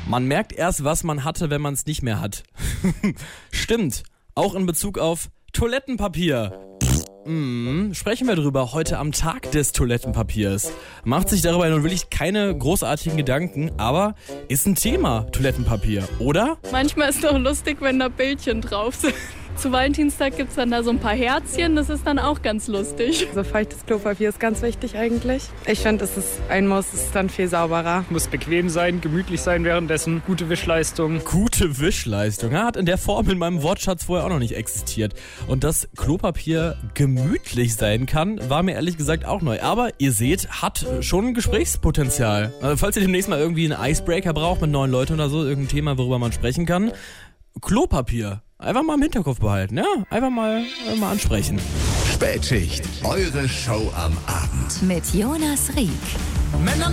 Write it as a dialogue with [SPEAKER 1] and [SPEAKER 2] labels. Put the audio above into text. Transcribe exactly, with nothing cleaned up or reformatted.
[SPEAKER 1] Man merkt erst, was man hatte, wenn man es nicht mehr hat. Stimmt. Auch in Bezug auf Toilettenpapier. Mm, sprechen wir drüber heute am Tag des Toilettenpapiers. Macht sich darüber nun wirklich keine großartigen Gedanken, aber ist ein Thema, Toilettenpapier, oder?
[SPEAKER 2] Manchmal ist es doch lustig, wenn da Bildchen drauf sind. Zu Valentinstag gibt es dann da so ein paar Herzchen, das ist dann auch ganz lustig.
[SPEAKER 3] So feuchtes Klopapier ist ganz wichtig eigentlich. Ich finde, es ist ein Muss, es ist dann viel sauberer.
[SPEAKER 4] Muss bequem sein, gemütlich sein währenddessen, gute Wischleistung.
[SPEAKER 1] Gute Wischleistung, ja, hat in der Form in meinem Wortschatz vorher auch noch nicht existiert. Und dass Klopapier gemütlich sein kann, war mir ehrlich gesagt auch neu. Aber ihr seht, hat schon Gesprächspotenzial. Also falls ihr demnächst mal irgendwie einen Icebreaker braucht mit neuen Leuten oder so, irgendein Thema, worüber man sprechen kann, Klopapier. Einfach mal im Hinterkopf behalten, ja? Einfach mal, äh, mal ansprechen.
[SPEAKER 5] Spätschicht, eure Show am Abend.
[SPEAKER 6] Mit Jonas Rieck.